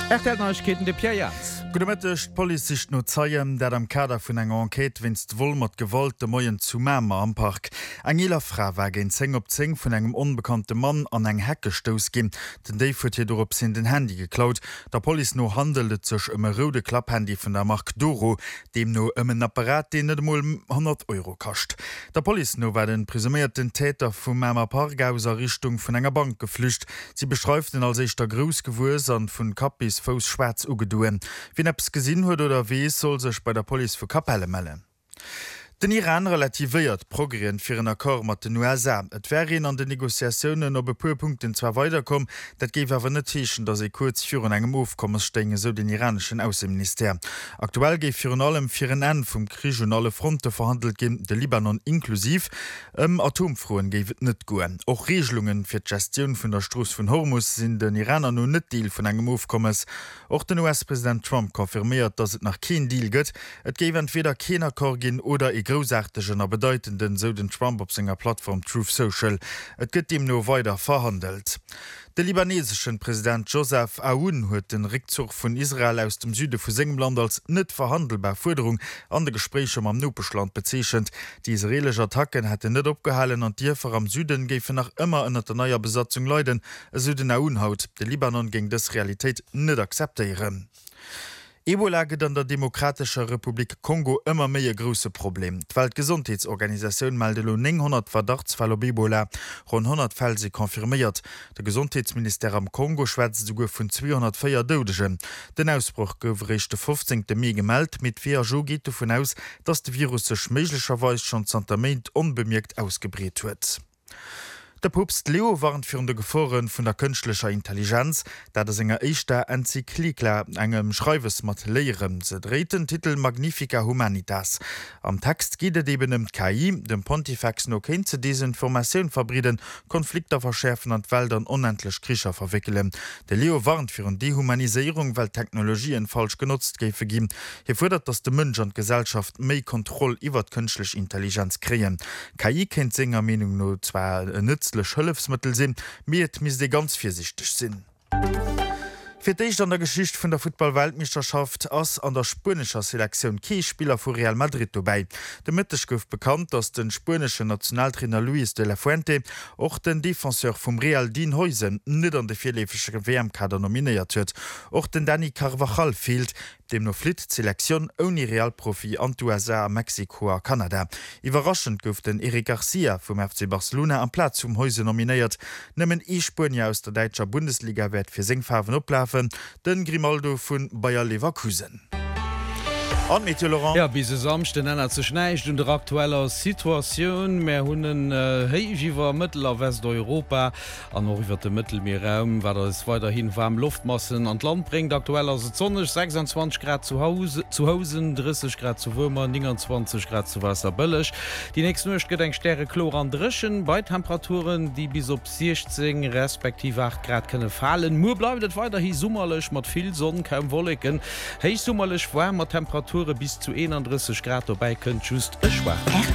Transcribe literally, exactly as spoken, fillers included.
Ertelneuigkeiten de Pierre Jans. Gudemettecht Polisicht no zeien, dat am Kader vun enger Enquete winst wohl mat gewollt de Moien zu Mämer am Park. Eng eler Fra war gen zeng op zeng vun engem unbekannte Mann an eng Heckestoos gin. Den déi fut hier op sinn den Handy geklaut. Der Poli no handelet sech ëm e rode Klapphandy vun der Mark Doro, dem no ëmmen Apparat de net moll hundert Euro kascht. Der Poli no war den prisumierten Täter vum Mämer Parkauser Richtung vun enger Bank geflücht. Sie beschreiften als eich der Grosgewurs an vun Kapis Fous schwarz ugeduen. Wie Apps gesinn huet oder wie soll sech bei der Poli vu Kapelle mellen. Den Iran relativiert progrien fir en Akkor mat den U S A. Et wären an de Negoziationen op e puerpunkten zwar weiterkom, dat geef awer net techen, dat se kurz führen engem Aufkommens stenge so den iranischen Außenminister. Aktuell geif fir allem fir en en vum regionale Fronte verhandelt gin de Libanon inklusiv, ëm Atomfroen geet net goen. Och Regelungen fir d'Gestion vun der Stroos vun Hormus sinn den Iraner no net Deal vun engem Aufkommens. Och den U S-Präsident Trump konfirmiert, dat et nach kein Deal gëtt. Et geif entweder kein Akkor gin oder e großartigen a bedeutenden so den Trump op senger Plattform Truth Social. Et gëtt ihm no weiter verhandelt. Der libanesischen Präsident Joseph Aoun huet den Rückzug von Israel aus dem Süde vu segem Land als net verhandelbar Forderung an de Gespräche am Nupeschland bezeechent. Die israelische Attacken hätte net opgehalen an Diefer am Süden gefe nach immer ënner der neuer Besatzung leiden, so den Aoun haut. De Libanon ging des Realität net akzeptieren. Ebola geht an der Demokratischer Republik Kongo immer mehr große Problem. Die Weltgesundheitsorganisation meldet neunhundert Verdachtsfälle auf Ebola, rund hundert Fälle sind konfirmiert. Der Gesundheitsminister am Kongo schwätzt sogar von zweihundertvier Toten. Den Ausbruch gewricht der fünfzehnten Mai gemeldet, mit vier Jo geht davon aus, dass der Virus sich möglicherweise schon zentament unbemerkt ausgebreitet wird. Der Papst Leo warnt für die Gefahren von der künstlicher Intelligenz, da der Sänger echter Enzyklikler engem Schreiwes mat lehren. Se drehten Titel Magnifica Humanitas. Am Text geht es eben um K I, dem Pontifex no kein zu Desinformation verbreden, Konflikte verschärfen und Wäldern unendlich Krischer verwickeln. Der Leo warnt für eine Dehumanisierung, weil Technologien falsch genutzt gäfe geben. Hier fordert, dass die Mensch und Gesellschaft mehr Kontrolle über künstliche Intelligenz kriegen. K I kennt seiner Meinung nur zwar nützlich Hilfsmittel sind, mir mis de ganz vorsichtig sind. Für dich an der Geschichte von der Football-Weltmeisterschaft ass an der spanischer Selektion Key-Spieler von Real Madrid dabei. Der Mittwoch gouf bekannt, dass den spanischen Nationaltrainer Luis de la Fuente auch den Defenseur vom Real Dean Huijsen nicht an der vierläufige W M-Kader nominiert wird. Auch den Dani Carvajal fehlt, dem noch flit Selektion ohne Realprofi an U S A, Mexiko a Kanada. Überraschend gouf den Eric Garcia vom F C Barcelona am Platz zum Huijsen nominiert. Nemmen e Spanier aus der deutscher Bundesliga wird für Sengfarben oplaufen, den Grimaldo von Bayer Leverkusen. Ja, bis samste ennner ze schneicht und der aktueller Situation mehr hunnen heiwwer äh, Mittel Westeuropa an noch iwwer de Mittelmeerraum, war es weiterhin warm Luftmassen an Land bringt. Aktuell as sonnech sechsundzwanzig Grad zu Hause zu Hause, dreißig Grad zu Würmer, neunundzwanzig Grad zu Wasser bëllech. Die nächste Nacht gedenk Sterre Chlor an Drschen bei Temperaturen, die bis op sechzehn respektive acht Grad könne fallen. Mu bleibt weiterhin sommerlech mat viel Sonne kaum Wolken. Heich sommerlech warmer Temperatur bis zu einunddreißig Grad dabei könnt just schwach.